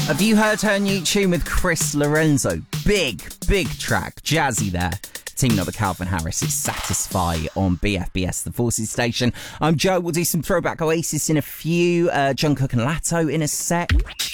Have you heard her new tune with Chris Lorenzo? Big track. Jazzy there. Teaming up with Calvin Harris. It's Satisfy on BFBS, the Forces station. I'm Joe. We'll do some throwback Oasis in a few. John Cook and Latto in a sec.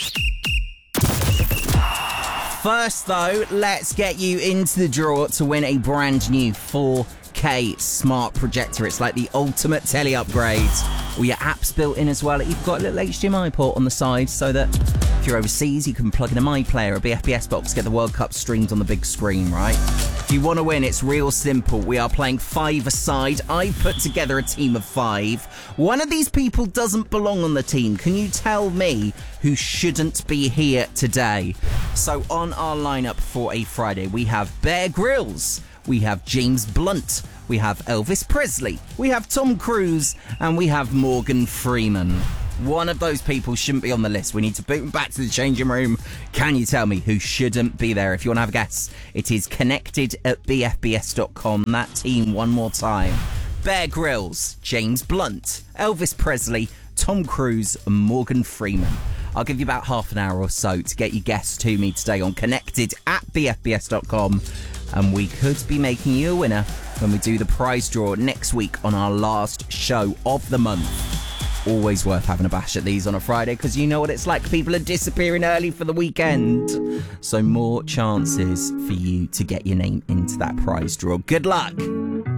First, though, let's get you into the draw to win a brand new 4K smart projector. It's like the ultimate telly upgrade. All your apps built in as well. You've got a little HDMI port on the side so that if you're overseas, you can plug in a MyPlayer, a BFBS box, get the World Cup streamed on the big screen, right? If you want to win, it's real simple. We are playing 5-a-side. I put together a team of 5. One of these people doesn't belong on the team. Can you tell me who shouldn't be here today? So on our lineup for a Friday, we have Bear Grylls, we have James Blunt, we have Elvis Presley, we have Tom Cruise, and we have Morgan Freeman. One of those people shouldn't be on the list. We need to boot them back to the changing room. Can you tell me who shouldn't be there? If you want to have a guess, it is connected@bfbs.com. That team one more time. Bear Grylls, James Blunt, Elvis Presley, Tom Cruise, and Morgan Freeman. I'll give you about half an hour or so to get your guests to me today on connected@bfbs.com. And we could be making you a winner when we do the prize draw next week on our last show of the month. Always worth having a bash at these on a Friday because you know what it's like. People are disappearing early for the weekend. So more chances for you to get your name into that prize draw. Good luck.